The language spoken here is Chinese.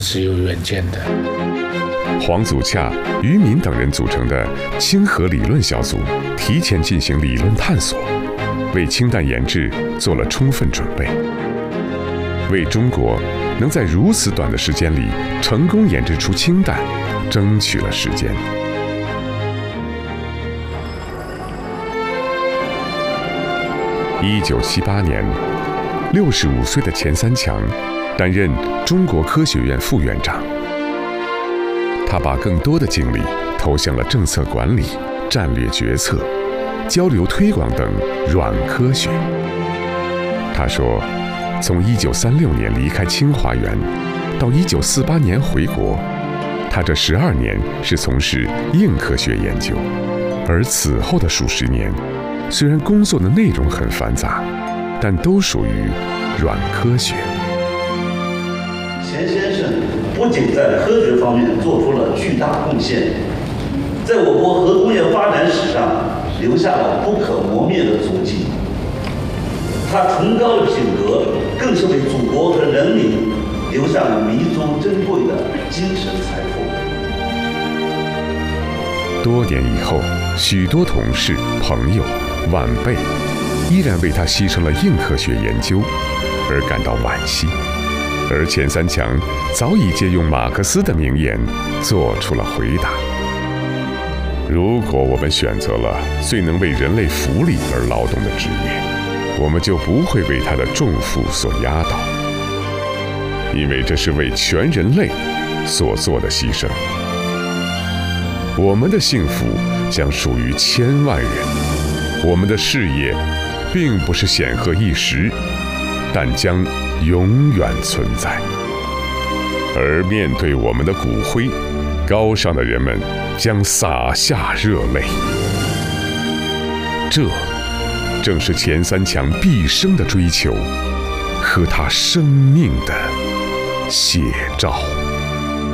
是有远见的。 黄祖洽、于敏等人组成的氢核理论小组提前进行理论探索，为氢弹研制做了充分准备，为中国能在如此短的时间里成功研制出氢弹争取了时间。1978年，65岁的钱三强担任中国科学院副院长。他把更多的精力投向了政策管理、战略决策、交流推广等软科学。他说，从1936年离开清华园到1948年回国，他这12年是从事硬科学研究，而此后的数十年，虽然工作的内容很繁杂，但都属于软科学。 钱先生不仅在科学方面做出了巨大贡献，在我国核工业发展史上留下了不可磨灭的足迹。他崇高的品格更是为祖国和人民留下了弥足珍贵的精神财富。 多年以后，许多同事、朋友、晚辈依然为他牺牲了硬科学研究而感到惋惜，而钱三强早已借用马克思的名言做出了回答：如果我们选择了最能为人类福利而劳动的职业，我们就不会为他的重负所压倒，因为这是为全人类所做的牺牲。我们的幸福将属于千万人，我们的事业并不是显赫一时，但将永远存在。而面对我们的骨灰，高尚的人们将洒下热泪。这正是钱三强毕生的追求和他生命的写照。